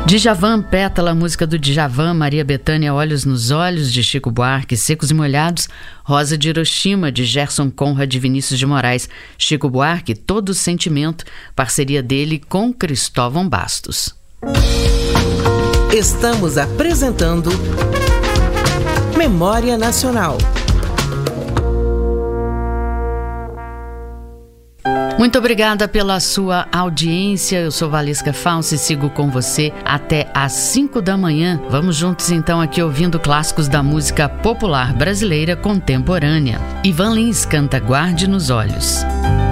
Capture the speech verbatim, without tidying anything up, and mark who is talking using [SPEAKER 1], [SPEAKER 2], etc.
[SPEAKER 1] Djavan, Pétala, música do Djavan, Maria Bethânia, Olhos nos Olhos, de Chico Buarque, Secos e Molhados, Rosa de Hiroshima, de Gerson Conrad e Vinícius de Moraes, Chico Buarque, Todo o Sentimento, parceria dele com Cristóvão Bastos.
[SPEAKER 2] Estamos apresentando Memória Nacional.
[SPEAKER 1] Muito obrigada pela sua audiência. Eu sou Valesca Falsi e sigo com você até às cinco da manhã. Vamos juntos então aqui ouvindo clássicos da música popular brasileira contemporânea. Ivan Lins canta Guarde nos Olhos.